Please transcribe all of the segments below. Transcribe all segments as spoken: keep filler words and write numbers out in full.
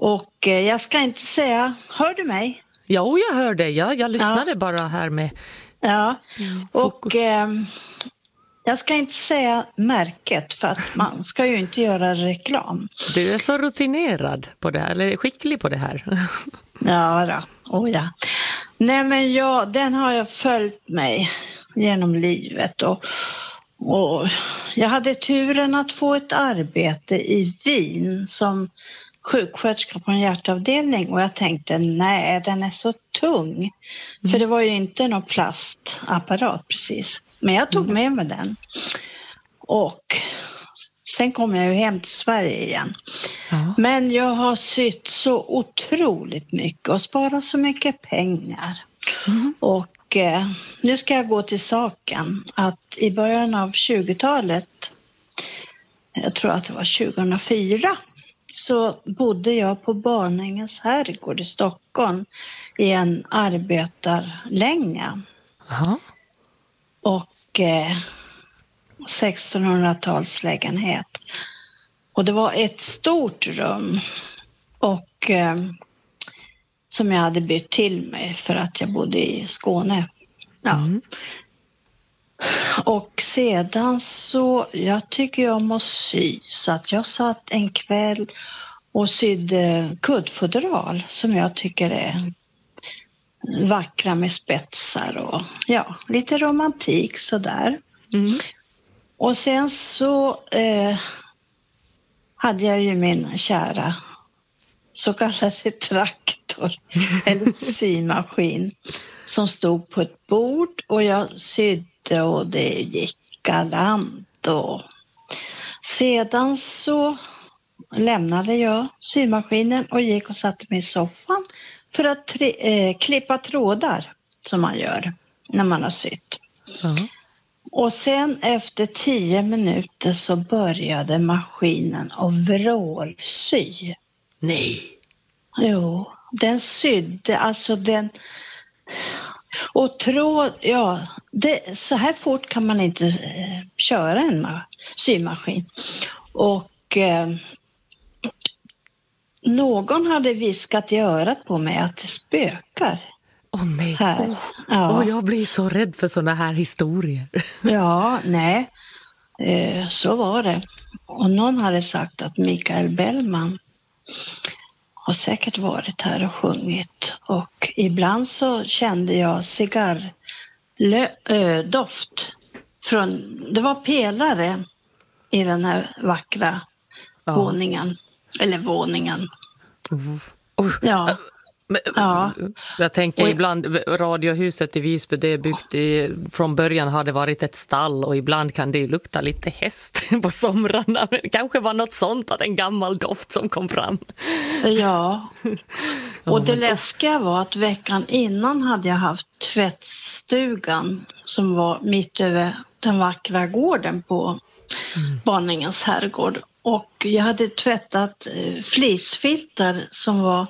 Och eh, jag ska inte säga, hör du mig? Ja, jag hör dig. Ja, jag lyssnade ja. bara här med Ja, och eh, jag ska inte säga märket för att man ska ju inte göra reklam. Du är så rutinerad på det här, eller skicklig på det här. Ja då, oh ja. Nej men ja, den har jag följt mig genom livet och, och jag hade turen att få ett arbete i Wien som sjuksköterska på en hjärtavdelning och jag tänkte nej, den är så tung. Mm. För det var ju inte någon plastapparat precis. Men jag tog med mig den. Och sen kom jag ju hem till Sverige igen. Ja. Men jag har sytt så otroligt mycket och sparat så mycket pengar. Mm. Och eh, nu ska jag gå till saken att i början av tjugotalet, jag tror att det var tjugohundrafyra, så bodde jag på Barningens herrgård i Stockholm i en arbetarlänga. Aha. Och eh, sextonhundratalslägenhet. Och det var ett stort rum och eh, som jag hade bytt till mig för att jag bodde i Skåne. Ja. Mm. Och sedan så, jag tycker jag måste sy, så att jag satt en kväll och sydde kuddfodral som jag tycker är vackra med spetsar och ja, lite romantik sådär. Mm. Och sen så eh, hade jag ju min kära så kallade traktor eller symaskin som stod på ett bord och jag sydde och det gick galant. Och sedan så lämnade jag symaskinen och gick och satte mig i soffan för att tri- eh, klippa trådar som man gör när man har sytt. Mm. Och sen efter tio minuter så började maskinen att vrålsy. Nej. Jo, den sydde, alltså den... Och tråd, ja, det, så här fort kan man inte eh, köra en ma- symaskin. Och eh, någon hade viskat i örat på mig att det spökar. Åh oh, nej, här. Oh. Ja. Oh, jag blir så rädd för såna här historier. Ja, nej, eh, så var det. Och någon hade sagt att Mikael Bellman har säkert varit här och sjungit. Och ibland så kände jag cigarrdoft från, det var pelare i den här vackra ja. våningen. Eller våningen. Uh. Uh. Ja. Men, ja. Jag tänker och, ibland, radiohuset i Visby, det är byggt i, från början har det varit ett stall och ibland kan det lukta lite häst på somrarna. Men det kanske var något sånt, att en gammal doft som kom fram. Ja, och det läskiga var att veckan innan hade jag haft tvättstugan som var mitt över den vackra gården på mm. Barningens herrgård. Och jag hade tvättat flisfiltar som var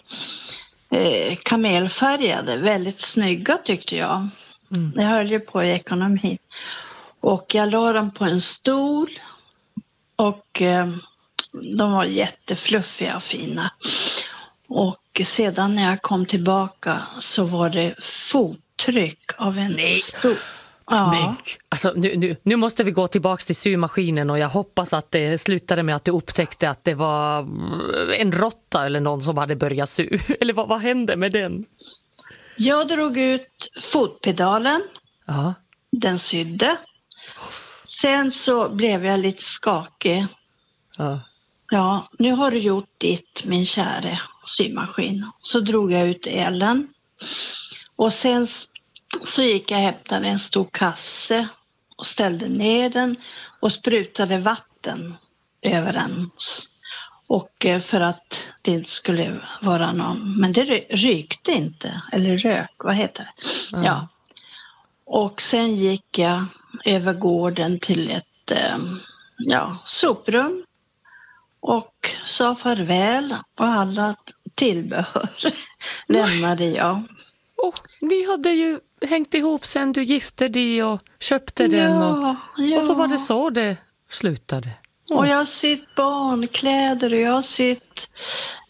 kamelfärgade, väldigt snygga tyckte jag. Mm. Jag höll ju på i ekonomi. Och jag la dem på en stol och eh, de var jättefluffiga och fina. Och sedan när jag kom tillbaka så var det fottryck av en Nej. stol. Ja. Nej. Alltså, nu, nu, nu måste vi gå tillbaka till symaskinen och jag hoppas att det slutade med att du upptäckte att det var en råtta eller någon som hade börjat sy. Eller vad, vad hände med den? Jag drog ut fotpedalen. Ja. Den sydde. Sen så blev jag lite skakig. Ja. Ja, nu har du gjort ditt, min kära symaskin. Så drog jag ut elen. Och sen så gick jag och hämtade en stor kasse och ställde ner den och sprutade vatten över den. Och för att det inte skulle vara någon, men det rykte inte, eller rök, vad heter det? Mm. Ja. Och sen gick jag över gården till ett ja, soprum och sa farväl och alla tillbehör lämnade jag. Oh, ni hade ju hängt ihop sen du gifte dig och köpte den och, ja. och så var det så det slutade. Oh. Och jag har sytt barnkläder och jag har sytt